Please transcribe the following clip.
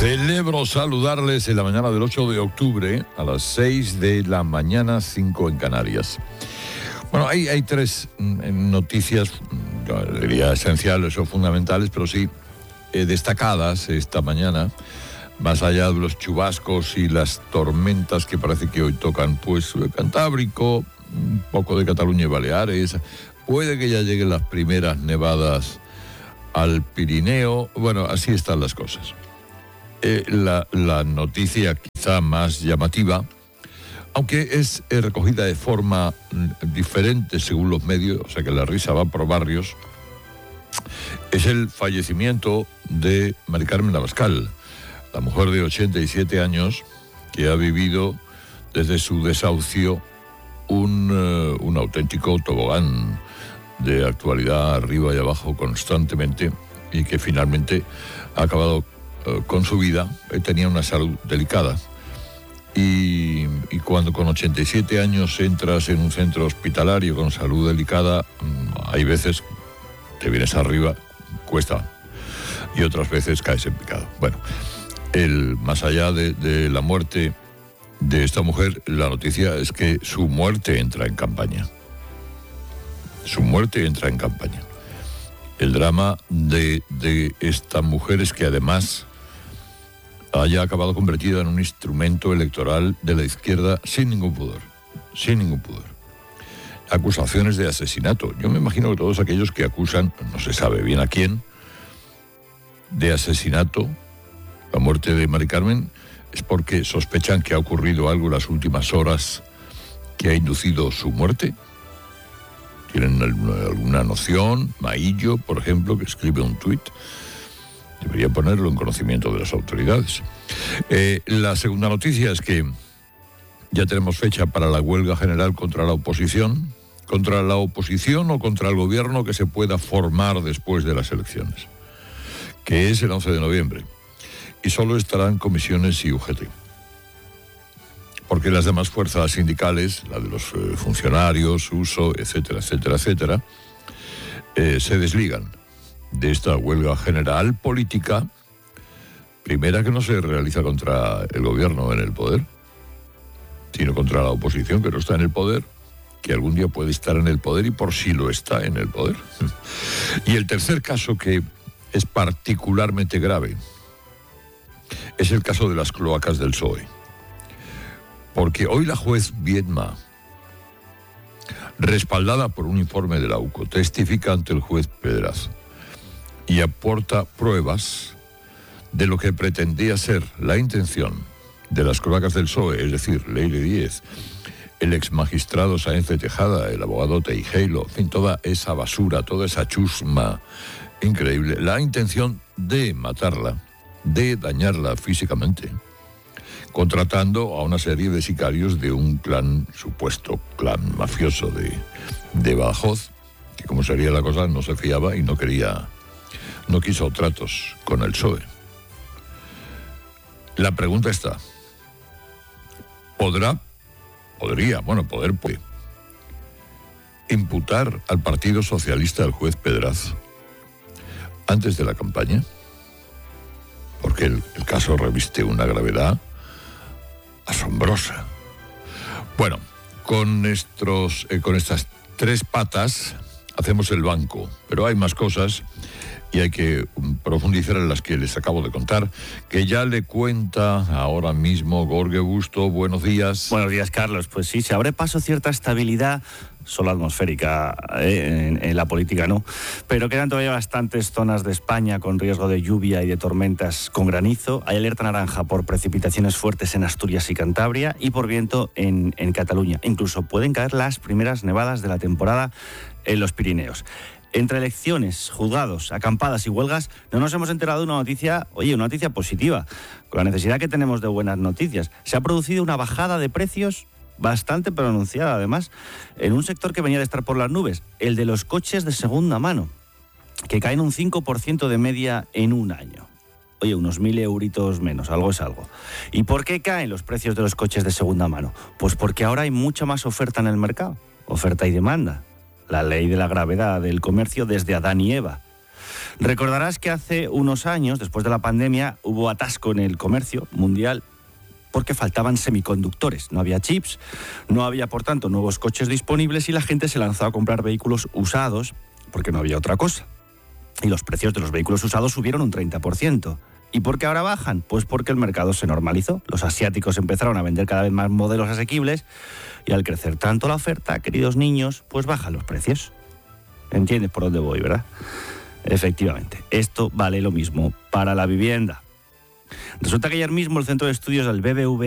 Celebro saludarles en la mañana del 8 de octubre a las 6 de la mañana, 5 en Canarias. Bueno, hay tres noticias, yo diría esenciales o fundamentales, pero sí destacadas esta mañana, más allá de los chubascos y las tormentas que parece que hoy tocan, pues Cantábrico, un poco de Cataluña y Baleares, puede que ya lleguen las primeras nevadas al Pirineo. Bueno, así están las cosas. La noticia quizá más llamativa, aunque es recogida de forma diferente según los medios, o sea que la risa va por barrios, es el fallecimiento de Mari Carmen Abascal, la mujer de 87 años que ha vivido desde su desahucio un auténtico tobogán de actualidad arriba y abajo constantemente, y que finalmente ha acabado con su vida. Tenía una salud delicada y cuando con 87 años entras en un centro hospitalario con salud delicada, hay veces te vienes arriba, cuesta, y otras veces caes en picado. Bueno, más allá de la muerte de esta mujer, la noticia es que su muerte entra en campaña. Su muerte entra en campaña. El drama de esta mujer es que además haya acabado convertida en un instrumento electoral de la izquierda sin ningún pudor. Sin ningún pudor. Acusaciones de asesinato. Yo me imagino que todos aquellos que acusan, no se sabe bien a quién, de asesinato, la muerte de Mari Carmen, es porque sospechan que ha ocurrido algo en las últimas horas que ha inducido su muerte. ¿Tienen alguna noción? Maillo, por ejemplo, que escribe un tuit, debería ponerlo en conocimiento de las autoridades. La segunda noticia es que ya tenemos fecha para la huelga general contra la oposición o contra el gobierno que se pueda formar después de las elecciones, que es el 11 de noviembre. Y solo estarán comisiones y UGT. Porque las demás fuerzas sindicales, la de los funcionarios, uso, etcétera, etcétera, etcétera, se desligan de esta huelga general política, primera que no se realiza contra el gobierno en el poder, sino contra la oposición que no está en el poder, que algún día puede estar en el poder y por si lo está en el poder. Y el tercer caso, que es particularmente grave, es el caso de las cloacas del PSOE. Porque hoy la juez Viedma, respaldada por un informe de la UCO, testifica ante el juez Pedraza y aporta pruebas de lo que pretendía ser la intención de las cloacas del PSOE, es decir, Leire Díez, el exmagistrado Sáenz de Tejada, el abogado Teijeiro, en fin, toda esa basura, toda esa chusma increíble, la intención de matarla, de dañarla físicamente, contratando a una serie de sicarios de un supuesto clan mafioso de Badajoz, que como sería la cosa no se fiaba y no quiso tratos con el PSOE. La pregunta está, ¿podría imputar al Partido Socialista al juez Pedraza antes de la campaña? Porque el caso reviste una gravedad asombrosa. Bueno, con estas tres patas hacemos el banco, pero hay más cosas y hay que profundizar en las que les acabo de contar, que ya le cuenta ahora mismo Jorge Busto. Buenos días. Buenos días, Carlos. Pues sí, se abre paso cierta estabilidad, solo atmosférica, en la política no, pero quedan todavía bastantes zonas de España con riesgo de lluvia y de tormentas con granizo. Hay alerta naranja por precipitaciones fuertes en Asturias y Cantabria y por viento en Cataluña. Incluso pueden caer las primeras nevadas de la temporada en los Pirineos. Entre elecciones, juzgados, acampadas y huelgas, no nos hemos enterado de una noticia positiva. Con la necesidad que tenemos de buenas noticias, se ha producido una bajada de precios bastante pronunciada, además, en un sector que venía de estar por las nubes, el de los coches de segunda mano, que caen un 5% de media en un año. Oye, unos 1.000 euritos menos, algo es algo. ¿Y por qué caen los precios de los coches de segunda mano? Pues porque ahora hay mucha más oferta en el mercado, oferta y demanda. La ley de la gravedad del comercio desde Adán y Eva. Recordarás que hace unos años, después de la pandemia, hubo atasco en el comercio mundial porque faltaban semiconductores. No había chips, no había, por tanto, nuevos coches disponibles y la gente se lanzó a comprar vehículos usados porque no había otra cosa. Y los precios de los vehículos usados subieron un 30%. ¿Y por qué ahora bajan? Pues porque el mercado se normalizó. Los asiáticos empezaron a vender cada vez más modelos asequibles y al crecer tanto la oferta, queridos niños, pues bajan los precios. ¿Entiendes por dónde voy, verdad? Efectivamente, esto vale lo mismo para la vivienda. Resulta que ayer mismo el Centro de Estudios del BBVA